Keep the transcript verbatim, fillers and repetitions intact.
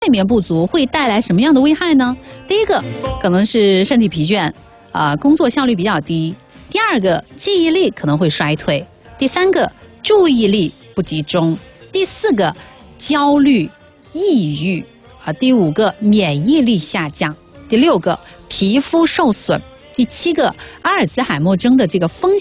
睡眠不足会带来什么样的危害呢？第一个可能是身体疲倦，啊、呃，工作效率比较低；第二个，记忆力可能会衰退；第三个，注意力不集中；第四个，焦虑、抑郁啊；第五个，免疫力下降；第六个，皮肤受损；第七个，阿尔兹海默症的这个风险。